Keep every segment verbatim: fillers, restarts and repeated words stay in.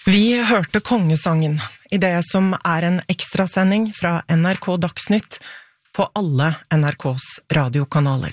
Vi hørte kongesangen I det som er en ekstrasending fra N R K Dagsnytt på alle N R K's radiokanaler.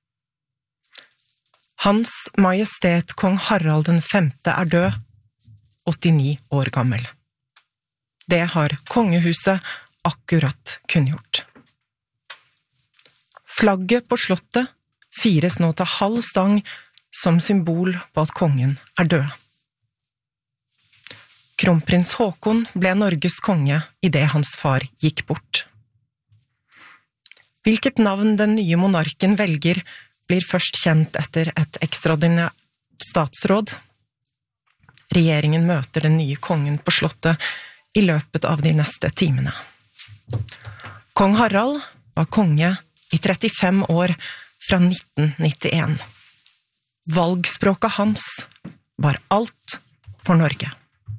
Hans Majestet Kong Harald den femte er død, åttini år gammel. Det har kongehuset akkurat kunngjort. Flagget på slottet fires nå til halv stang som symbol på at kongen er død. Kronprins Haakon ble Norges konge I det hans far gikk bort. Hvilket navn den nye monarken velger, blir først kjent etter et ekstraordinært statsråd. Regjeringen møter den nye kongen på slottet I løpet av de neste timene. Kong Harald var konge I trettifem år fra nitten nittien. Valgspråket hans var alt for Norge.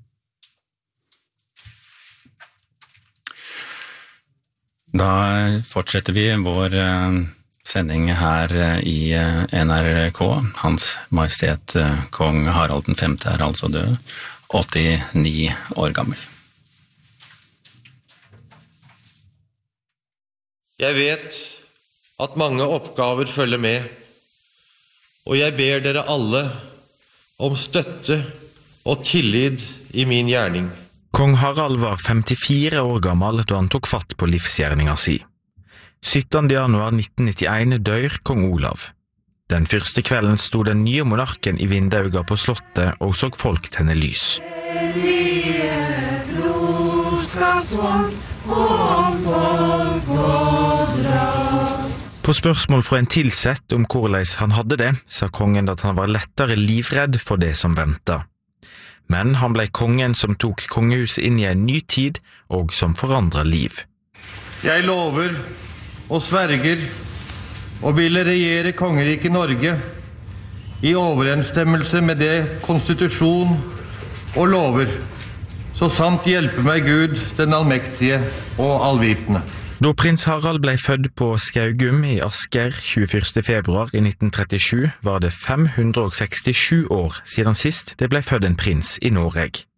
Da fortsetter vi vår sending her I N R K. Hans Majestet Kong Harald den femte er altså død, åttini år gammel. Jeg vet at mange oppgaver følger med, og jeg ber dere alle om støtte og tillit I min gjerning. Kong Harald var femtifire år gammel da han tok fatt på livsgjerninga si. syttende januar nitten nittien dør kong Olav. Den første kvelden stod den nye monarken I vindauga på slottet og så folk tenne lys. På spørsmål fra en tilsett om hvordan han hadde det, sa kongen at han var lettere livredd for det som ventet. Men han ble kongen som tok kongehuset inn I en ny tid og som forandret liv. Jeg lover og sverger og ville regjere kongeriket Norge I overensstemmelse med det konstitusjon og lover, så sant hjelper meg Gud, den allmektige og allvitende. Da prins Harald ble født på Skaugum I Asker tjueførste februar I nitten trettisju, var det fem hundre sekstisju år siden sist det ble født en prins I Norge.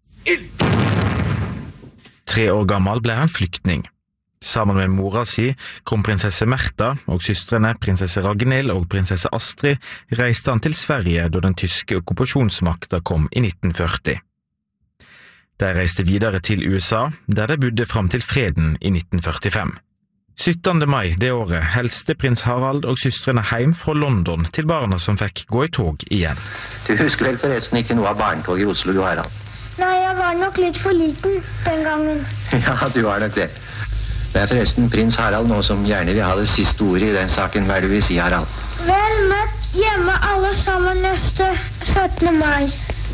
Tre år gammel ble han flyktning. Sammen med mora si, kronprinsesse Märtha og søstrene prinsesse Ragnhild og prinsesse Astrid, reiste han til Sverige da den tyske okkupasjonsmakta kom I nitten førti. De reiste videre til U S A, der de bodde fram til freden I nitten førtifem. syttende mai det året helste prins Harald og søstrene hjem fra London til barna som fikk gå I tog igjen. Du husker vel forresten ikke noe av barntog I Oslo, du Harald? Nei, jeg var nok litt for liten den gangen. Ja, du var nok det. Det er forresten prins Harald nå som gjerne vil ha det siste ordet I den saken. Hva er det du vil si, Harald? Vel møtt hjemme alle sammen neste syttende mai.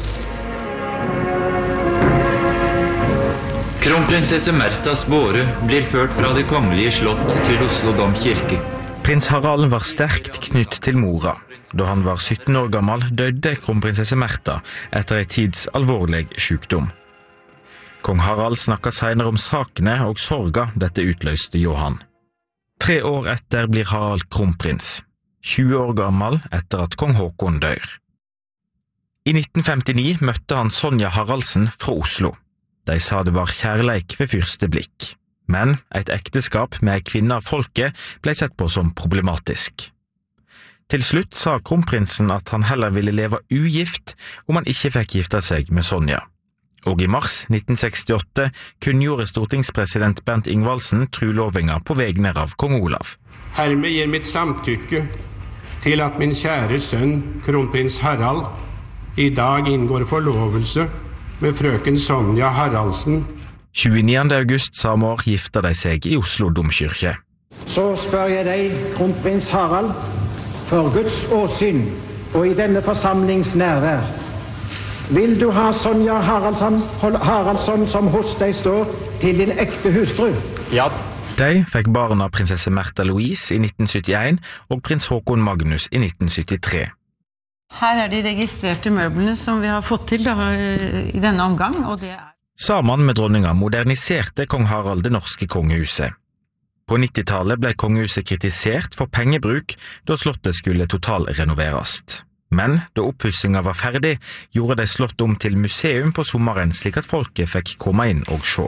Kronprinsesse Märthas båre blir ført fra det kongelige slott til Oslo domkirke. Prins Harald var sterkt knytt til mora. Da han var sytten år gammel døde kronprinsesse Märtha etter en tids alvorlig sykdom. Kong Harald snakket senere om sakene og sorga dette utløste Johan. Tre år etter blir Harald kronprins, tjue år gammel etter at kong Haakon dør. I nitten femtini møtte han Sonja Haraldsen fra Oslo. De sa det var kjærleik ved første blikk, men et ekteskap med en kvinne av folket ble sett på som problematisk. Til slutt sa kronprinsen at han heller ville leve ugift om han ikke fikk gifte seg med Sonja. Og I mars nitten sekstiåtte kunngjorde stortingspresident Bernt Ingvaldsen trulovinga på vegne av kong Olav. Hermed gir mitt samtykke til at min kjære sønn, kronprins Harald, I dag inngår forlovelse med frøken Sonja Haraldsen. tjueniende august samme år gifta de seg I Oslo domkirke. Så spør jeg deg, kronprins Harald, for Guds åsyn og I denne forsamlings nærvær, vil du ha Sonja Haraldsson, Haraldsson som hos deg står til din ekte hustru? Ja. De fikk barna prinsesse Märtha Louise I nitten syttien og prins Haakon Magnus I nitten syttitre. Her er de registrerte møblene som vi har fått til da, I denne omgang, og det er... Sammen med dronninga moderniserte kong Harald det norske kongehuset. På nittitallet ble kongehuset kritisert for pengebruk da slottet skulle totalrenoveres. Men da oppussingen var ferdig, gjorde de slott om til museum på sommeren slik at folket fikk komme inn og se.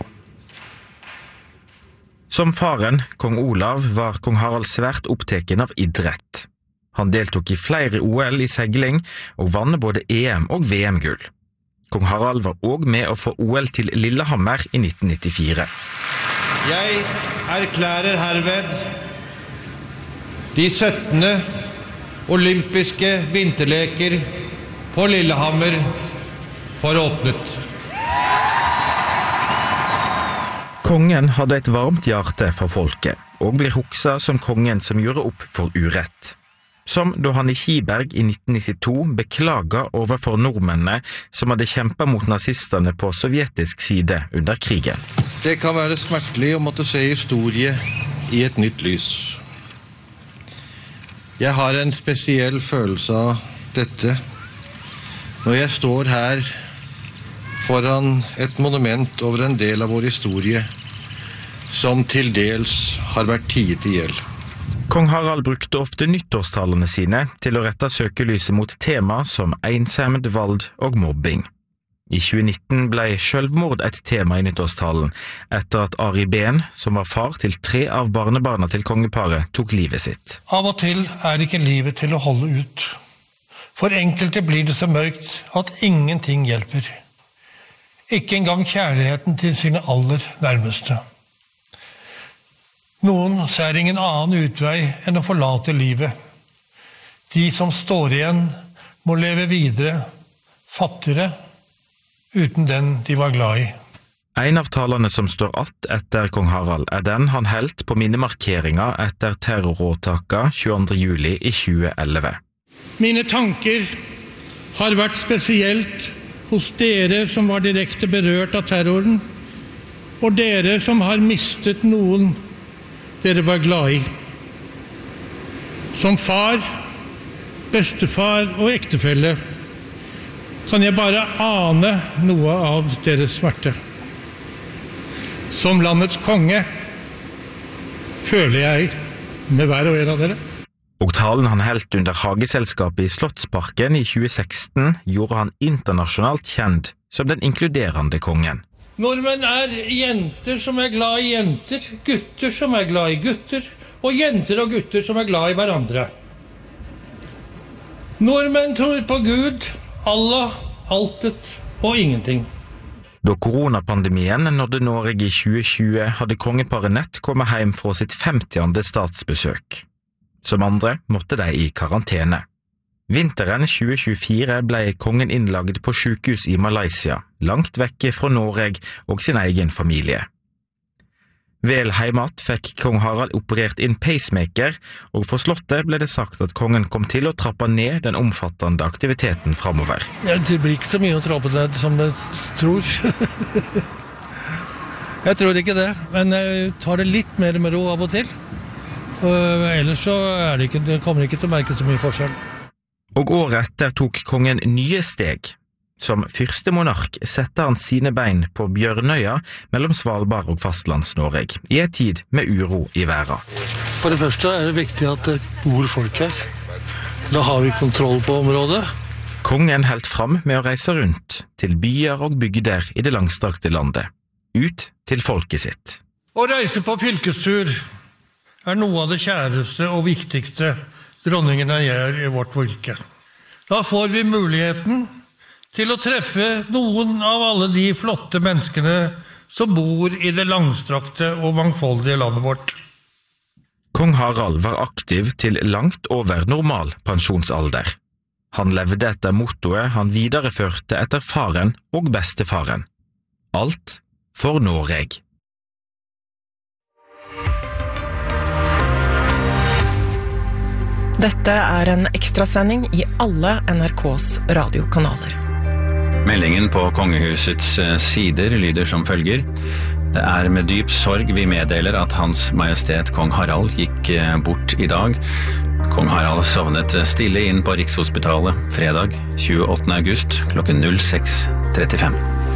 Som faren, kong Olav, var kong Harald svært oppteken av idrett. Han deltok i flere O L i segling og vann både E M og V M-gull. Kong Harald var også med å få O L til Lillehammer i nitten nittifire. Jeg erklærer herved de syttende olympiske vinterleker på Lillehammer for åpnet. Kongen hadde et varmt hjerte for folket, og blir hukset som kongen som gjorde opp for urett. Som da han i Kiberg i nitten nittito beklaget overfor nordmennene som hadde kjempet mot nazistene på sovjetisk side under krigen. Det kan være smertelig å måtte se historie i et nytt lys. Jeg har en spesiell følelse av dette når jeg står her foran et monument over en del av vår historie som til dels har vært tiet i hjel. Kong Harald brukte ofte nyttårstalene sine til å rette søkelyset mot tema som ensemd, vold og mobbing. I tjue nitten ble selvmord et tema i nyttårstalen, etter at Ari Behn, som var far til tre av barnebarna til kongeparet, tok livet sitt. Av og til er ikke livet til å holde ut. For enkelte blir det så mørkt at ingenting hjelper. Ikke engang kjærligheten til sine aller nærmeste. Noen ser ingen annen utvei enn å forlate livet. De som står igjen må leve videre, fattigere, uten den de var glad i. En av talene som står att etter kong Harald er den han helt på minnemarkeringa etter terroråtaka tjueandre juli i tjue elleve. Mine tanker har vært spesielt hos dere som var direkte berørt av terroren, og dere som har mistet noen dere var glad i. Som far, bestefar og ektefelle kan jeg bare ane noe av deres smerte. Som landets konge føler jeg med hver og en av dere. Og talen han helt under Hageselskapet i Slottsparken i tjue seksten gjorde han internasjonalt kjent som den inkluderende kongen. Nordmenn er jenter som er glad i jenter, gutter som er glad i gutter, og jenter og gutter som er glad i hverandre. Nordmenn tror på Gud, Allah, altet og ingenting. Da koronapandemien nådde Norge i tjue tjue, hadde kongeparet nett kommet hjem fra sitt femtiende statsbesøk. Som andre måtte de i karantene. Vinteren tjue tjuefire ble kongen innlagt på sykehus i Malaysia, langt vekke fra Norge og sin egen familie. Vel heimat fikk kong Harald operert inn pacemaker, og for slottet ble det sagt at kongen kom til å trappe ned den omfattende aktiviteten fremover. Ja, det blir ikke så mye å trappe ned som jeg tror. Jeg tror ikke det, men jeg tar det litt mer med ro av og til. Og ellers så er det ikke, det kommer ikke til å merke så mye forskjell. Og året etter tok kongen nye steg. Som første monark sette han sine bein på Bjørnøya mellom Svalbard og fastlands-Norge, i en tid med uro i verden. For det første er det viktig at det bor folk her. Da har vi kontroll på området. Kongen helt fram med å reise rundt til byer og bygder i det langstrakte landet, ut til folket sitt. Å reise på fylkestur er noe av det kjæreste og viktigste dronningene gjør i vårt fylke. Da får vi muligheten til å treffe noen av alle de flotte menneskene som bor i det langstrakte og mangfoldige landet vårt. Kong Harald var aktiv til langt over normal pensjonsalder. Han levde etter mottoet han videreførte etter faren og bestefaren. Alt for Norge. Dette er en ekstrasending i alle N R K's radiokanaler. Meldingen på kongehusets sider lyder som følger. Det er med dyp sorg vi meddeler at Hans Majestet Kong Harald gikk bort i dag. Kong Harald sovnet stille inn på Rikshospitalet fredag tjueåttende august klokken null seks trettifem.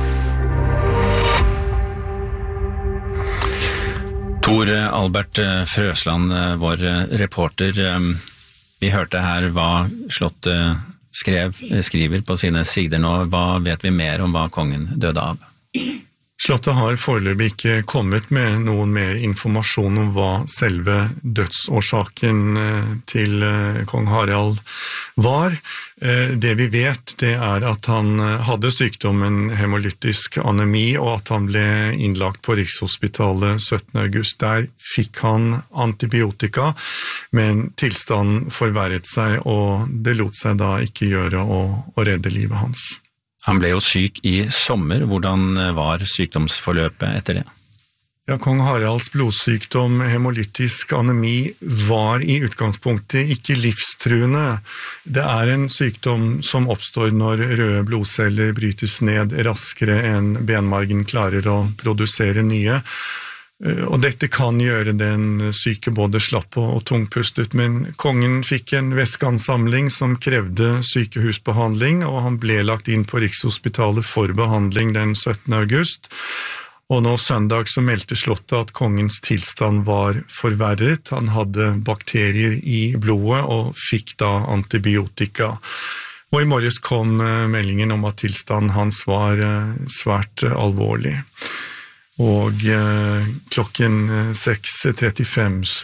Tor Albert Frøsland, vår reporter. Vi hørte her hva slottet skrev, skriver på sine sider nå. Hva vet vi mer om hva kongen døde av? Slottet har foreløpig ikke kommet med noen mer informasjon om hva selve dødsårsaken til kong Harald var. Det vi vet, det er at han hadde sykdommen hemolytisk anemi, og at han ble innlagt på Rikshospitalet syttende august. Der fikk han antibiotika, men tilstanden forverret seg, og det lot seg da ikke gjøre å, å redde livet hans. Han ble jo syk i sommer. Hvordan var sykdomsforløpet etter det? Ja, kong Haralds blodsykdom, hemolytisk anemi, var i utgangspunktet ikke livstruende. Det er en sykdom som oppstår når røde blodceller brytes ned raskere enn benmargen klarer å produsere nye. Og dette kan gjøre den syke både slapp og tungpustet, men kongen fikk en væskeansamling som krevde sykehusbehandling, og han ble lagt inn på Rikshospitalet for behandling den syttende august. Og nå søndag så meldte slottet at kongens tilstand var forverret. Han hadde bakterier i blodet og fikk da antibiotika. Og i morges kom meldingen om at tilstanden hans var svært alvorlig. Og eh, klokken seks trettifem så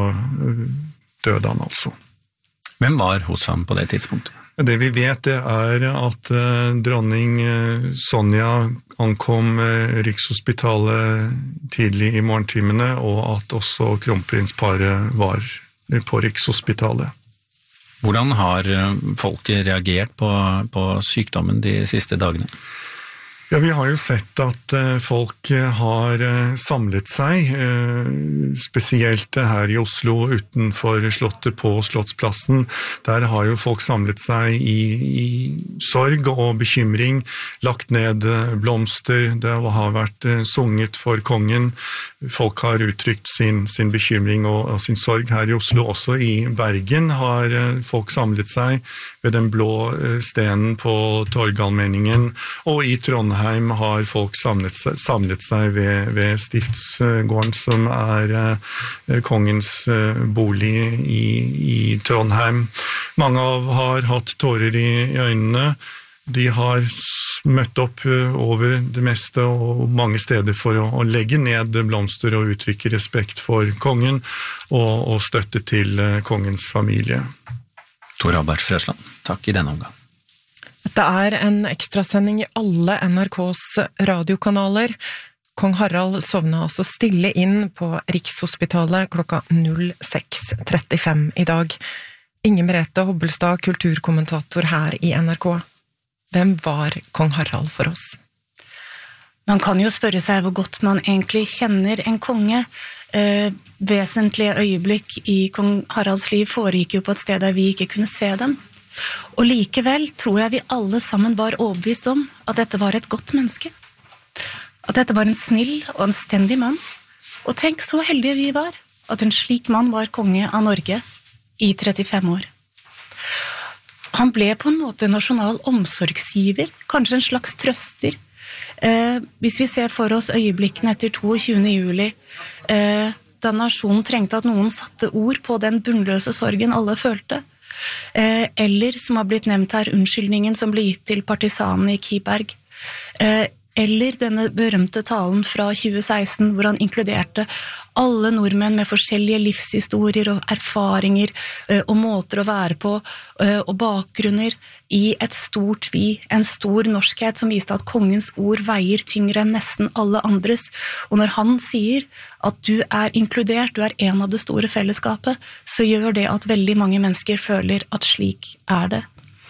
døde han altså. Hvem var hos ham på det tidspunktet? Det vi vet det er at eh, dronning eh, Sonja ankom eh, Rikshospitalet tidlig i morgentimene, og at også kronprinsparet var på Rikshospitalet. Hvordan har folket reagert på, på sykdommen de siste dagene? Ja, vi har jo sett at folk har samlet seg, spesielt her i Oslo utenfor slottet på Slottsplassen. Der har jo folk samlet seg i, i sorg og bekymring, lagt ned blomster, det har vært sunget for kongen. Folk har uttrykt sin, sin bekymring og, og sin sorg her i Oslo. Også i Bergen har folk samlet seg ved den blå stenen på Torgallmenningen, og i Trondheim har folk samlet seg, samlet seg ved, ved Stiftsgården, som er eh, kongens eh, bolig i, i Trondheim. Mange av har hatt tårer i, i øynene. De har møtt opp over det meste og mange steder for å, å legge ned blomster og uttrykke respekt for kongen og, og støtte til eh, kongens familie. Tor Albert Frøsland, takk i denne omgang. Det er en ekstrasending i alle N R K's radiokanaler. Kong Harald sovna altså stille inn på Rikshospitalet klokka seks trettifem i dag. Inger Merete Hobbelstad, kulturkommentator her i N R K. Hvem var kong Harald for oss? Man kan jo spørre seg hvor godt man egentlig kjenner en konge. Eh, vesentlige øyeblikk i kong Haralds liv foregikk jo på et sted der vi ikke kunne se dem. Og likevel tror jeg vi alle sammen var overbevist om at dette var et godt menneske. At dette var en snill og anstendig mann. Og tenk så heldige vi var, at en slik mann var konge av Norge i trettifem år. Han ble på en måte nasjonal omsorgsgiver, kanskje en slags trøster. Eh, hvis vi ser for oss øyeblikkene etter tjueto juli, eh, da nasjonen trengte at noen satte ord på den bunnløse sorgen alle følte, eh, eller som har blitt nevnt her, unnskyldningen som ble gitt til partisanene i Kiberg, eh, eller denne berømte talen fra tjue seksten, hvor han inkluderte alle nordmenn med forskjellige livshistorier og erfaringer og måter å være på og bakgrunner i et stort vi, en stor norskhet som viste at kongens ord veier tyngre enn nesten alle andres. Og når han sier at du er inkludert, du er en av det store fellesskapet, så gjør det at veldig mange mennesker føler at slik er det.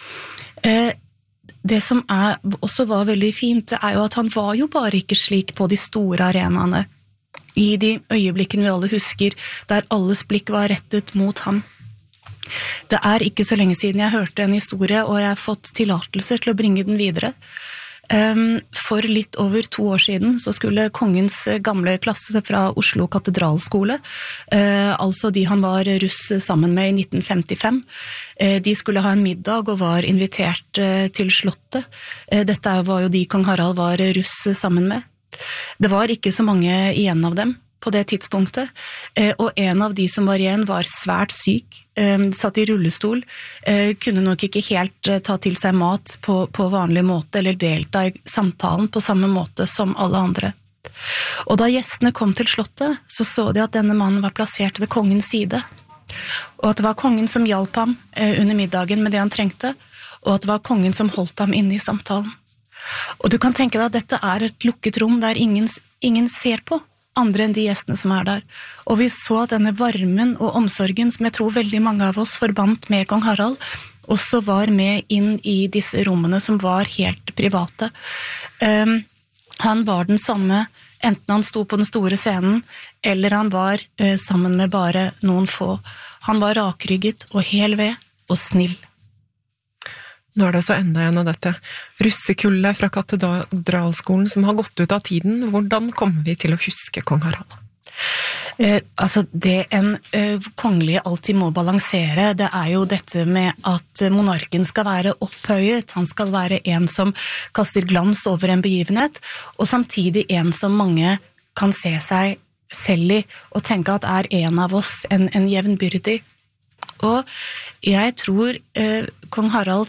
Det som er, også var veldig fint, det er jo at han var jo bare ikke slik på de store arenaene, i de øyeblikkene vi alle husker, der alles blikk var rettet mot ham. Det er ikke så lenge siden jeg hørte en historie, og jeg har fått tillatelse til å bringe den videre. For litt over to år siden så skulle kongens gamle klasse fra Oslo katedralskole, altså de han var russ sammen med i nitten femtifem, de skulle ha en middag og var invitert til slottet. Dette var jo de kong Harald var russ sammen med. Det var ikke så mange igjen av dem, på det tidspunktet, og en av de som var igjen var svært syk, satt i rullestol, kunne nok ikke helt ta til seg mat på, på vanlig måte, eller delta i samtalen på samme måte som alle andre. Og da gjestene kom til slottet, så så de at denne mannen var plassert ved kongens side, og at det var kongen som hjalp ham under middagen med det han trengte, og at det var kongen som holdt ham inne i samtalen. Og du kan tenke deg at dette er et lukket rom der ingen, ingen ser på, andre enn de gjestene som er der. Og vi så at denne varmen og omsorgen, som jeg tror veldig mange av oss forbandt med kong Harald, også var med inn i disse rommene som var helt private. Um, han var den samme, enten han sto på den store scenen, eller han var uh, sammen med bare noen få. Han var rakrygget og hel ved og snill. Nå er det så enda en av dette russekullet fra katedralskolen som har gått ut av tiden. Hvordan kommer vi til å huske kong Harald? Eh, altså det en eh, kongelig alltid må balansere, det er jo dette med at monarken skal være opphøyet, han skal være en som kaster glans over en begivenhet, og samtidig en som mange kan se seg selv i, og tenke at er en av oss, en, en jevnbyrdig. Og jeg tror eh, kong Harald